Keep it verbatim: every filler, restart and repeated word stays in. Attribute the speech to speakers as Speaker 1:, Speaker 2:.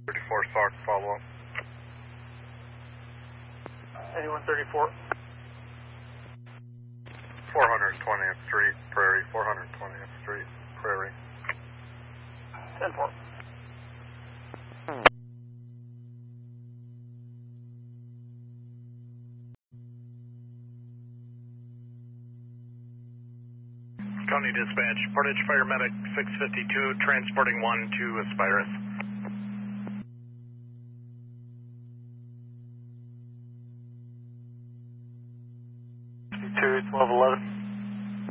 Speaker 1: thirty-four Sock, follow up.
Speaker 2: Anyone thirty-four?
Speaker 1: four hundred twentieth Street, Prairie, four hundred twentieth Street, Prairie.
Speaker 2: ten four.
Speaker 3: County Dispatch, Portage Fire Medic six fifty-two, transporting one to Aspirus.
Speaker 2: two twelve eleven.